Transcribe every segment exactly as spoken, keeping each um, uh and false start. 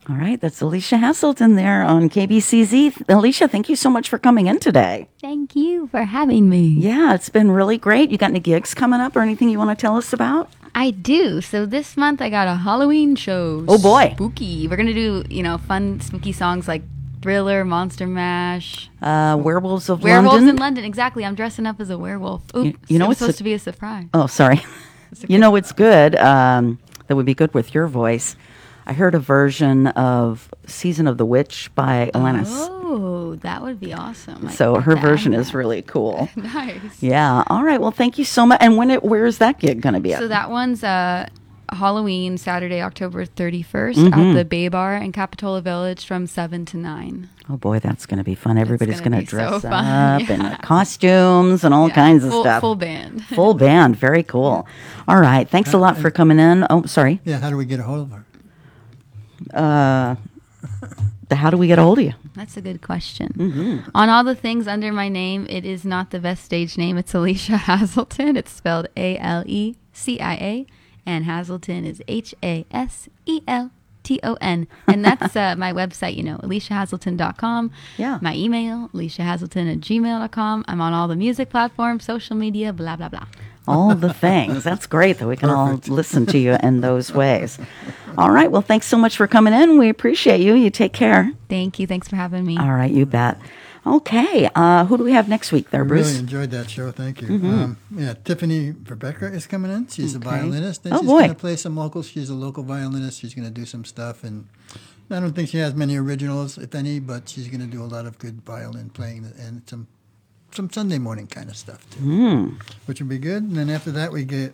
All right, that's Alicia Hazelton there on K B C Z. Alicia, thank you so much for coming in today. Thank you for having me. Yeah, it's been really great. You got any gigs coming up or anything you want to tell us about? I do. So this month I got a Halloween show. Oh, boy. Spooky. We're going to do, you know, fun, spooky songs like Thriller, Monster Mash. Uh, Werewolves of Werewolves London? in London, exactly. I'm dressing up as a werewolf. Oops, You, you know it was what's supposed a- to be a surprise. Oh, sorry. You know what's good? Um, that would be good with your voice. I heard a version of Season of the Witch by Alanis. Oh, that would be awesome. I So got her to version add is that. really cool. Nice. Yeah. All right. Well, thank you so much. And when it, where is that gig going to be at? So that one's uh, Halloween, Saturday, October thirty-first Mhm. at the Bay Bar in Capitola Village from seven to nine. Oh boy, that's going to be fun. Everybody's gonna going to be so dress fun. up Yeah. in uh, costumes and all Yeah, kinds of full, stuff. Full band. Full band. Very cool. All right. Thanks a lot for coming in. Oh, sorry. Yeah, how do we get a hold of her? Uh, the, how do we get a hold of you? That's a good question. Mm-hmm. On all the things under my name, it is not the best stage name. It's Alicia Hazelton. It's spelled A L E C I A, and Hazelton is H A S E L T O N. And that's uh, my website, you know, alicia hazelton dot com. Yeah. My email, alicia hazelton at gmail dot com. I'm on all the music platforms, social media, blah, blah, blah. All the things. That's great that we can Perfect. all listen to you in those ways. All right. Well, thanks so much for coming in. We appreciate you. You take care. Thank you. Thanks for having me. All right. You bet. Okay. Uh, who do we have next week there, I Bruce? really enjoyed that show. Thank you. Mhm. Um, yeah, Tiffany Rebecca is coming in. She's Okay. a violinist. And Oh, she's boy. going to play some locals. She's a local violinist. She's going to do some stuff. And I don't think she has many originals, if any, but she's going to do a lot of good violin playing and some some Sunday morning kind of stuff, too, Mm. which would be good. And then after that, we get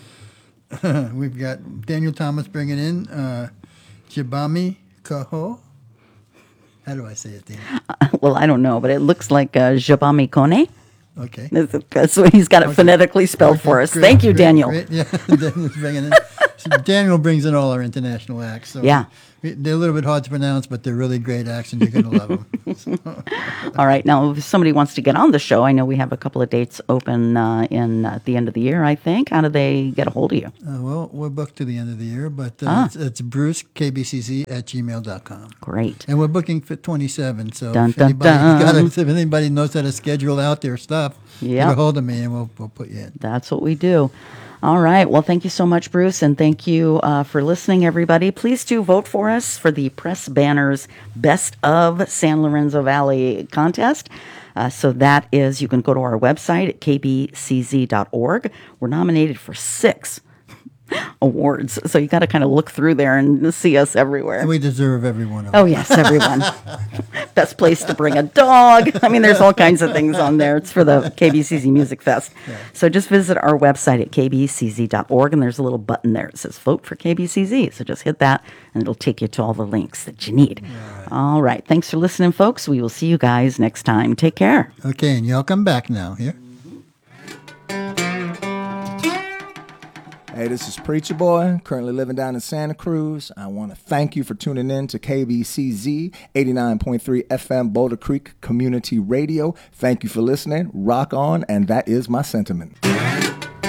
we've got Daniel Thomas bringing in uh, Jibami Kaho. How do I say it, Daniel? Well, I don't know, but it looks like uh, Jabami Kone. Okay. That's, that's what he's got it Okay. phonetically spelled Okay, for us. great, Thank you, great, Daniel. great. Yeah, Daniel's bringing in. So Daniel brings in all our international acts. So Yeah. we- they're a little bit hard to pronounce, but they're really great acts, and you're going to love them. All right. Now, if somebody wants to get on the show, I know we have a couple of dates open uh, in uh, at the end of the year, I think. How do they get a hold of you? Uh, well, we're booked to the end of the year, but uh, Ah. it's, it's Bruce, K B C Z at gmail dot com. Great. And we're booking for twenty-seven, so Dun, if, dun, anybody's dun. Got a, if anybody knows how to schedule out their stuff, Yeah. get a hold of me, and we'll, we'll put you in. That's what we do. All right. Well, thank you so much, Bruce, and thank you uh, for listening, everybody. Please do vote for us for the Press Banners Best of San Lorenzo Valley contest. Uh, so that is, you can go to our website at k b c z dot org. We're nominated for six awards, so you got to kind of look through there and see us everywhere. And we deserve every one of them. Oh, yes, everyone. Best place to bring a dog. I mean, there's all kinds of things on there. It's for the K B C Z Music Fest. So just visit our website at k b c z dot org, and there's a little button there. It says Vote for K B C Z. So just hit that, and it'll take you to all the links that you need. All right. Thanks for listening, folks. We will see you guys next time. Take care. Okay, and y'all come back now. Here. Hey, this is Preacher Boy, currently living down in Santa Cruz. I want to thank you for tuning in to K B C Z eighty-nine point three F M Boulder Creek Community Radio. Thank you for listening. Rock on, and that is my sentiment.